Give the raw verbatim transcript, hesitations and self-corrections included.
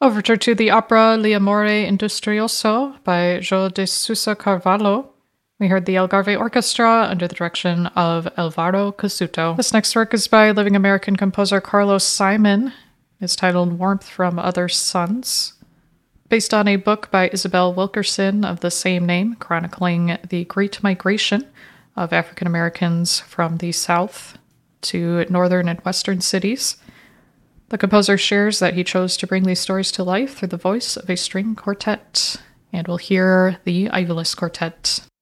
Overture to the opera L'amore industrioso by João de Sousa Carvalho. We heard the Algarve Orchestra under the direction of Alvaro Casuto. This next work is by living American composer Carlos Simon. It's titled Warmth from Other Suns. Based on a book by Isabel Wilkerson of the same name, chronicling the Great Migration of African Americans from the South to northern and western cities. The composer shares that he chose to bring these stories to life through the voice of a string quartet, and we'll hear the Ivylys Quartet.